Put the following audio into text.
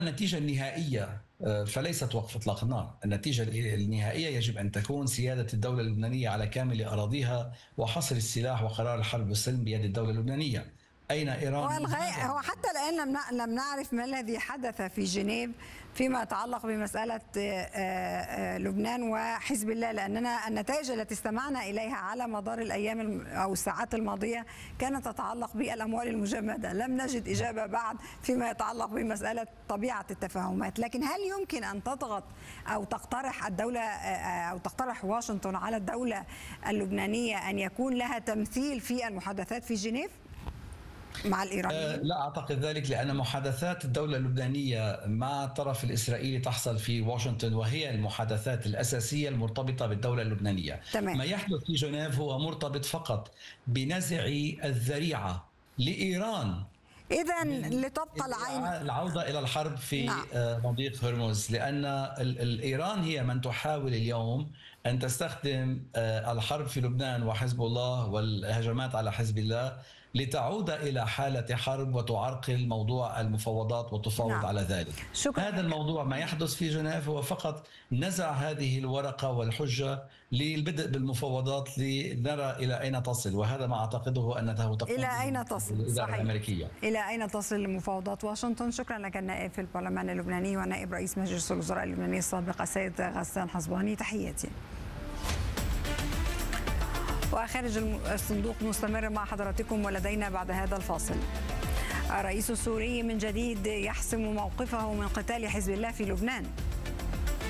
النتيجة النهائية فليست وقف إطلاق النار. النتيجة النهائية يجب أن تكون سيادة الدولة اللبنانية على كامل أراضيها وحصر السلاح وقرار الحرب والسلم بيد الدولة اللبنانية. أين إيران؟ هو حتى الآن لم نعرف ما الذي حدث في جنيف فيما يتعلق بمسألة لبنان وحزب الله، لأننا النتائج التي استمعنا إليها على مدار الأيام أو الساعات الماضية كانت تتعلق بالأموال المجمدة. لم نجد إجابة بعد فيما يتعلق بمسألة طبيعة التفاهمات. لكن هل يمكن أن تضغط أو تقترح الدولة أو تقترح واشنطن على الدولة اللبنانية أن يكون لها تمثيل في المحادثات في جنيف مع الإيرانيين؟ لا أعتقد ذلك، لأن محادثات الدولة اللبنانية مع الطرف الإسرائيلي تحصل في واشنطن، وهي المحادثات الأساسية المرتبطة بالدولة اللبنانية. تمام. ما يحدث في جنيف هو مرتبط فقط بنزع الذريعة لإيران إذا لتبقى العين العودة إلى الحرب في نعم. مضيق هرمز، لأن إيران هي من تحاول اليوم أن تستخدم الحرب في لبنان وحزب الله والهجمات على حزب الله لتعود إلى حالة حرب وتعرقل موضوع المفاوضات وتفاوض نعم. على ذلك. شكرا. هذا الموضوع ما يحدث في جنيف هو فقط نزع هذه الورقة والحجة للبدء بالمفاوضات لنرى إلى أين تصل، وهذا ما أعتقده أنه تقوم إلى أين تصل الإدارة الأمريكية. إلى أين تصل مفاوضات واشنطن. شكرا لك النائب في البرلمان اللبناني ونائب رئيس مجلس الوزراء اللبناني السابق السيد غسان حصباني، تحياتي. وخارج الصندوق نستمر مع حضراتكم، ولدينا بعد هذا الفاصل. الرئيس السوري من جديد يحسم موقفه من قتال حزب الله في لبنان.